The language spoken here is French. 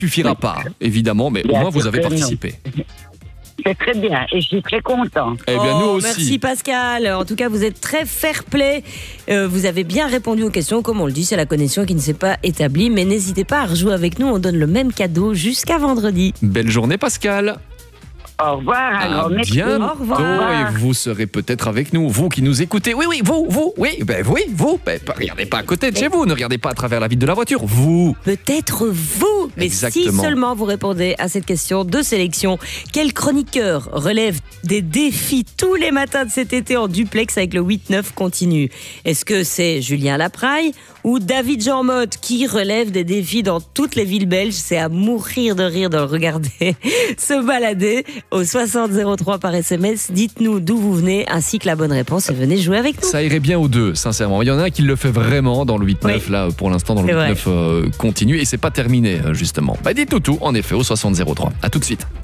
suffira pas, évidemment, mais au Bien moins vous sûr avez que non. participé. C'est très bien et je suis très content. Eh bien, nous aussi. Merci Pascal. En tout cas, vous êtes très fair-play. Vous avez bien répondu aux questions. Comme on le dit, c'est la connexion qui ne s'est pas établie. Mais n'hésitez pas à rejouer avec nous. On donne le même cadeau jusqu'à vendredi. Belle journée, Pascal. Au revoir, un À grand merci. bientôt. Au revoir. Et vous serez peut-être avec nous, vous qui nous écoutez. Oui, vous. Regardez pas à côté de chez vous. Ne regardez pas à travers la vitre de la voiture. Vous. Peut-être vous. Mais si Exactement. seulement vous répondez à cette question de sélection. Quel chroniqueur relève des défis tous les matins de cet été en duplex avec le 8-9 continu? Est-ce que c'est Julien Lapraille ou David Jean Motte qui relève des défis dans toutes les villes belges? C'est à mourir de rire de le regarder se balader au 6003 par SMS. Dites-nous d'où vous venez ainsi que la bonne réponse et venez jouer avec nous. Ça irait bien aux deux, sincèrement. Il y en a un qui le fait vraiment dans le 8-9, Oui. là, pour l'instant, dans le C'est vrai. 8-9 continu. Et c'est pas terminé, justement. Dites-nous tout, en effet, au 6003. À tout de suite.